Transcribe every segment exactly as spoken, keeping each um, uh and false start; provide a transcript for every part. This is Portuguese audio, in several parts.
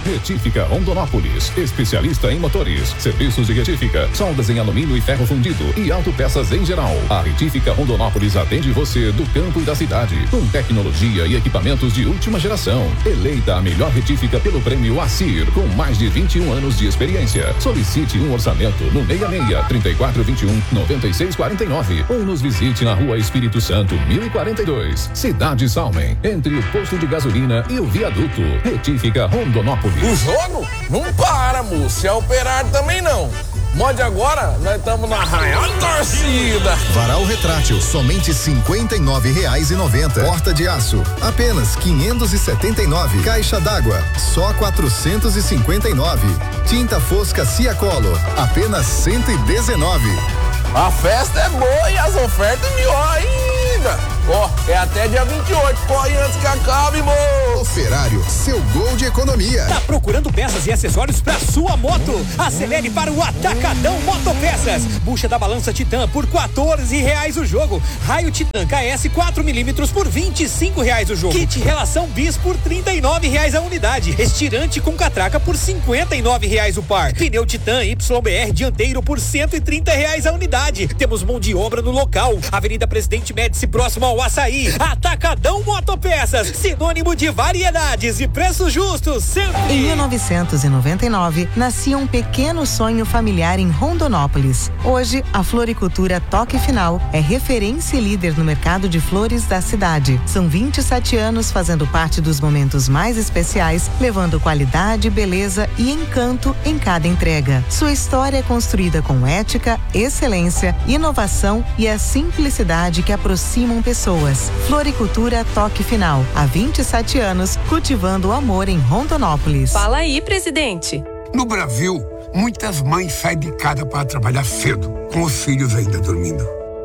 Retífica Rondonópolis, especialista em motores, serviços de retífica, soldas em alumínio e ferro fundido e autopeças em geral. A Retífica Rondonópolis atende você do campo e da cidade, com tecnologia e equipamentos de última geração. Eleita a melhor retífica pelo prêmio ACIR, com mais de vinte e um anos de experiência. Solicite um orçamento no seis seis, trinta e quatro vinte e um, noventa e seis quarenta e nove ou nos visite na Rua Espírito Santo, mil e quarenta e dois, Cidade Salmen, entre o posto de gasolina e o viaduto. Retífica Rondonópolis. O jogo não para, moço. Se é operário também não. Mode agora, nós estamos na Arraial Torcida. Varal retrátil, somente cinquenta e nove reais e noventa. Porta de aço, apenas quinhentos e setenta e nove. Caixa d'água, só quatrocentos e cinquenta e nove. Tinta fosca Ciacolo, apenas cento e dezenove. A festa é boa e as ofertas melhor ainda. Ó, oh, é até dia vinte e oito, corre antes que acabe, moço. Operário, seu gol de economia. Tá procurando peças e acessórios pra sua moto? Acelere para o Atacadão Motopeças. Bucha da balança Titan por quatorze reais o jogo. Raio Titan K S quatro milímetros por vinte e cinco reais o jogo. Kit relação bis por trinta e nove reais a unidade. Estirante com catraca por cinquenta e nove reais o par. Pneu Titan Y B R dianteiro por cento e trinta reais a unidade. Temos mão de obra no local. Avenida Presidente Médici, próximo ao Açaí. Atacadão Motopeças, sinônimo de variedades e preços justos sempre. Em mil novecentos e noventa e nove, nascia um pequeno sonho familiar em Rondonópolis. Hoje, a floricultura Toque Final é referência e líder no mercado de flores da cidade. São vinte e sete anos fazendo parte dos momentos mais especiais, levando qualidade, beleza e encanto em cada entrega. Sua história é construída com ética, excelência, inovação e a simplicidade que aproximam pessoas. Floricultura Toque Final. Há vinte e sete anos, cultivando o amor em Rondonópolis. Fala aí, presidente. No Brasil, muitas mães saem de casa para trabalhar cedo, com os filhos ainda dormindo.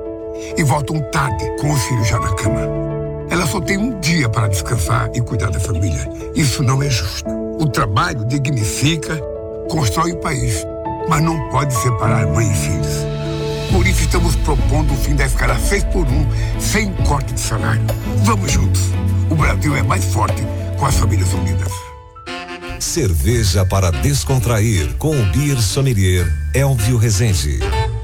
E voltam tarde, com os filhos já na cama. Elas só têm um dia para descansar e cuidar da família. Isso não é justo. O trabalho dignifica, constrói o país, mas não pode separar mãe e filhos. Por isso estamos propondo o fim da escala seis por um, sem corte de salário. Vamos juntos. O Brasil é mais forte com as famílias unidas. Cerveja para descontrair com o Beer Sommelier Elvio Rezende.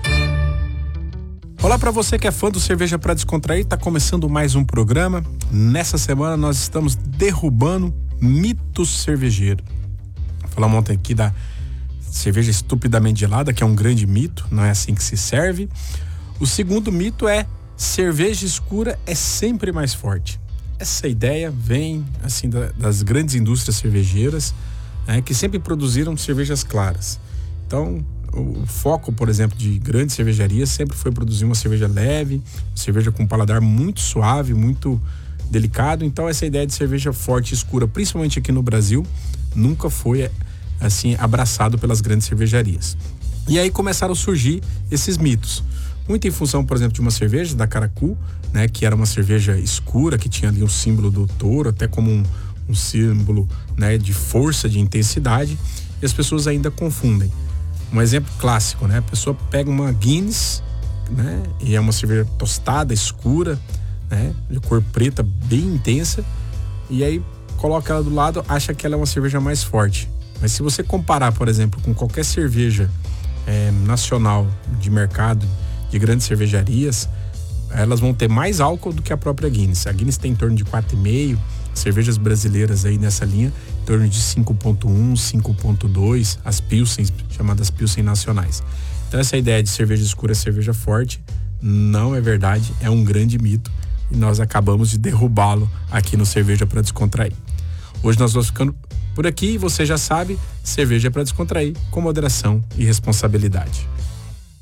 Olá para você que é fã do Cerveja para Descontrair, tá começando mais um programa. Nessa semana nós estamos derrubando mitos cervejeiros. Falamos ontem aqui da cerveja estupidamente gelada, que é um grande mito, não é assim que se serve. O segundo mito é cerveja escura é sempre mais forte. Essa ideia vem assim da, das grandes indústrias cervejeiras, né, que sempre produziram cervejas claras. Então, o foco, por exemplo, de grandes cervejarias sempre foi produzir uma cerveja leve, uma cerveja com um paladar muito suave, muito delicado. Então, essa ideia de cerveja forte e escura, principalmente aqui no Brasil, nunca foi assim abraçado pelas grandes cervejarias. E aí começaram a surgir esses mitos, muito em função, por exemplo, de uma cerveja da Caracu, né, que era uma cerveja escura, que tinha ali o símbolo do touro, até como um, um símbolo, né, de força, de intensidade, e as pessoas ainda confundem. Um exemplo clássico, né, a pessoa pega uma Guinness, né, e é uma cerveja tostada, escura, né, de cor preta bem intensa, e aí coloca ela do lado, acha que ela é uma cerveja mais forte. Mas se você comparar, por exemplo, com qualquer cerveja é, nacional de mercado, de grandes cervejarias, elas vão ter mais álcool do que a própria Guinness. A Guinness tem em torno de quatro vírgula cinco, cervejas brasileiras aí nessa linha, em torno de cinco vírgula um, cinco vírgula dois, as Pilsen, chamadas Pilsen nacionais. Então essa ideia de cerveja escura é cerveja forte, não é verdade, é um grande mito e nós acabamos de derrubá-lo aqui no Cerveja para Descontrair. Hoje nós vamos ficando por aqui e você já sabe, cerveja é para descontrair com moderação e responsabilidade.